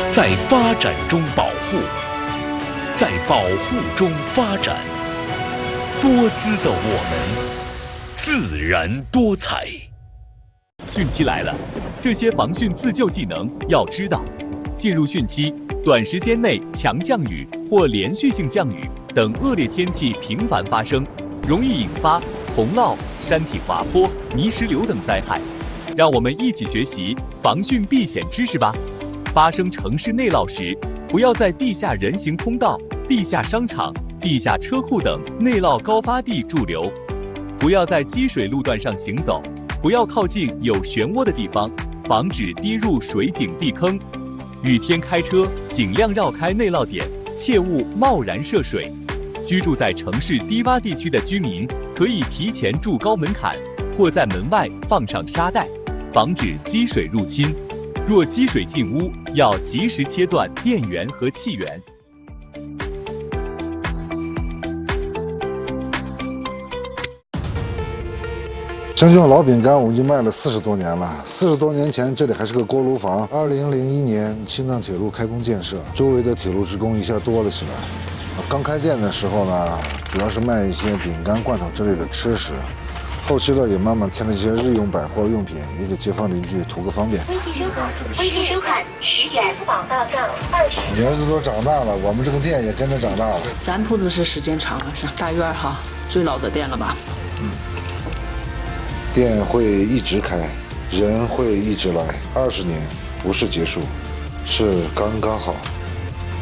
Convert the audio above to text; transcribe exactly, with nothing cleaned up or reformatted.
在发展中保护，在保护中发展。多姿的我们，自然多彩。汛期来了，这些防汛自救技能要知道。进入汛期，短时间内强降雨或连续性降雨等恶劣天气频繁发生，容易引发洪涝、山体滑坡、泥石流等灾害。让我们一起学习防汛避险知识吧。发生城市内涝时，不要在地下人行通道、地下商场、地下车库等内涝高发地驻留，不要在积水路段上行走，不要靠近有漩涡的地方，防止跌入水井地坑。雨天开车尽量绕开内涝点，切勿贸然涉水。居住在城市低洼地区的居民可以提前筑高门槛，或在门外放上沙袋，防止积水入侵。若积水进屋，要及时切断电源和气源。 像这种老饼干，我们已经卖了四十多年了。四十多年前，这里还是个锅炉房。二零零一年，青藏铁路开工建设，周围的铁路职工一下多了起来。刚开店的时候呢，主要是卖一些饼干、罐头之类的吃食。后期呢，也慢慢添了一些日用百货用品，也给街坊邻居图个方便。 微信收款，微信收款，十点福宝大道二十。 你儿子都长大了，我们这个店也跟着长大了。 咱铺子是时间长了，是大院哈，最老的店了吧？嗯。 店会一直开，人会一直来，二十年不是结束，是刚刚好。